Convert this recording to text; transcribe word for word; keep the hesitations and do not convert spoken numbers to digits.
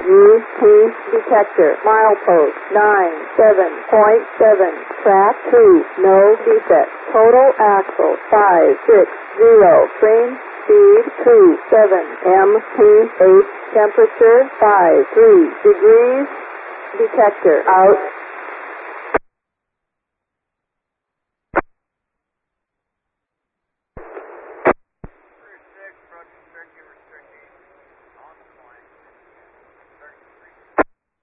U P detector. Milepost nine seven point seven. Track two. No defect. Total axle five six zero. Train speed two seven. M P H temperature five three degrees. Detector out.